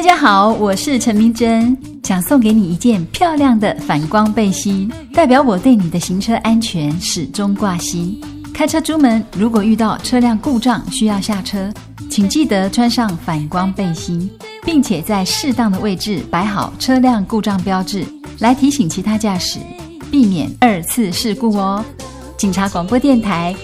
家好，我是陈明真，想送给你一件漂亮的反光背心，代表我对你的行车安全始终挂心。开车出门，如果遇到车辆故障需要下车，请记得穿上反光背心，并且在适当的位置摆好车辆故障标志，来提醒其他驾驶，避免二次事故哦。警察广播电台